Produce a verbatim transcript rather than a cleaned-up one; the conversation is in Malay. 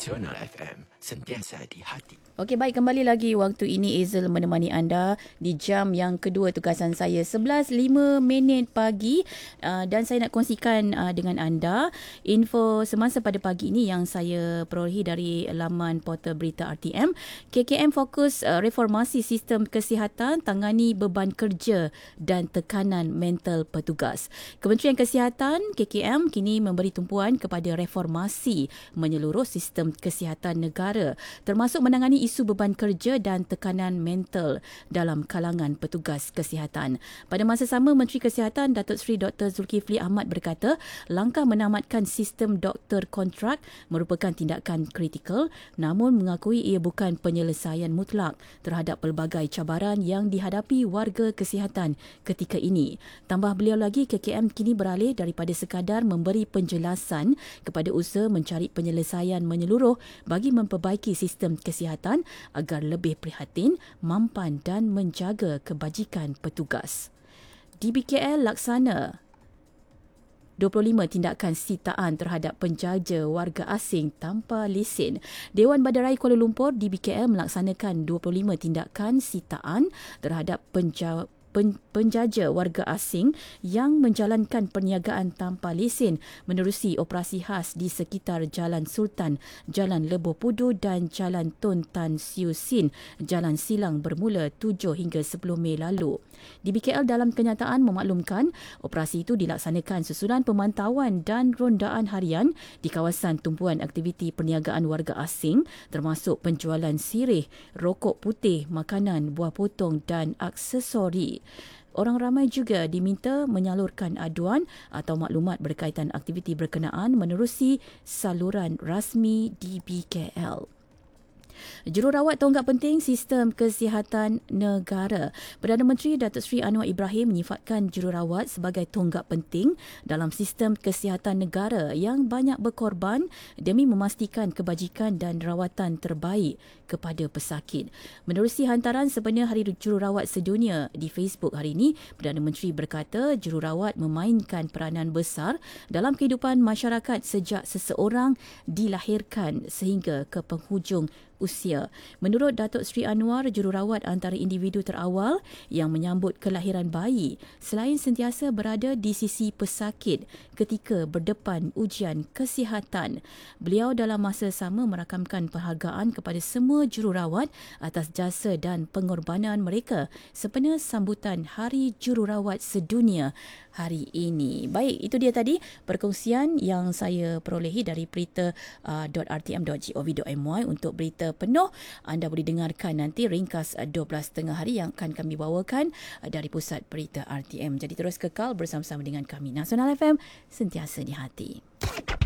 Nasional F M, sentiasa di hati. Okey, baik, kembali lagi waktu ini Hazel menemani anda di jam yang kedua tugasan saya sebelas lima minit pagi, uh, dan saya nak kongsikan uh, dengan anda info semasa pada pagi ini yang saya perolehi dari laman portal berita R T M. K K M fokus uh, reformasi sistem kesihatan, tangani beban kerja dan tekanan mental petugas. Kementerian Kesihatan K K M kini memberi tumpuan kepada reformasi menyeluruh sistem kesihatan negara, termasuk menangani isu beban kerja dan tekanan mental dalam kalangan petugas kesihatan. Pada masa sama, Menteri Kesihatan Datuk Seri Doktor Zulkifli Ahmad berkata, langkah menamatkan sistem doktor kontrak merupakan tindakan kritikal, namun mengakui ia bukan penyelesaian mutlak terhadap pelbagai cabaran yang dihadapi warga kesihatan ketika ini. Tambah beliau lagi, K K M kini beralih daripada sekadar memberi penjelasan kepada usaha mencari penyelesaian menyeluruh bagi memperbaiki sistem kesihatan agar lebih prihatin, mampan dan menjaga kebajikan petugas. D B K L laksana dua puluh lima tindakan sitaan terhadap penjaja warga asing tanpa lesen. Dewan Bandaraya Kuala Lumpur D B K L melaksanakan dua puluh lima tindakan sitaan terhadap penjaja penjaja warga asing yang menjalankan perniagaan tanpa lesen menerusi operasi khas di sekitar Jalan Sultan, Jalan Leboh Pudu dan Jalan Tun Tan Siew Sin, Jalan Silang bermula tujuh hingga sepuluh Mei lalu. D B K L dalam kenyataan memaklumkan operasi itu dilaksanakan susulan pemantauan dan rondaan harian di kawasan tumpuan aktiviti perniagaan warga asing termasuk penjualan sirih, rokok putih, makanan, buah potong dan aksesori. Orang ramai juga diminta menyalurkan aduan atau maklumat berkaitan aktiviti berkenaan menerusi saluran rasmi D B K L. Jururawat tonggak penting sistem kesihatan negara. Perdana Menteri Datuk Seri Anwar Ibrahim menyifatkan jururawat sebagai tonggak penting dalam sistem kesihatan negara yang banyak berkorban demi memastikan kebajikan dan rawatan terbaik kepada pesakit. Menerusi hantaran sempena Hari Jururawat Sedunia di Facebook hari ini, Perdana Menteri berkata jururawat memainkan peranan besar dalam kehidupan masyarakat sejak seseorang dilahirkan sehingga ke penghujung usia. Menurut Datuk Seri Anwar, jururawat antara individu terawal yang menyambut kelahiran bayi selain sentiasa berada di sisi pesakit ketika berdepan ujian kesihatan. Beliau dalam masa sama merakamkan penghargaan kepada semua jururawat atas jasa dan pengorbanan mereka sempena sambutan Hari Jururawat Sedunia hari ini. Baik, itu dia tadi perkongsian yang saya perolehi dari berita uh, .r t m dot gov dot m y. Untuk berita penuh anda boleh dengarkan nanti ringkas uh, dua belas tiga puluh hari yang akan kami bawakan uh, dari pusat berita R T M. Jadi terus kekal bersama-sama dengan kami. Nasional F M, sentiasa di hati.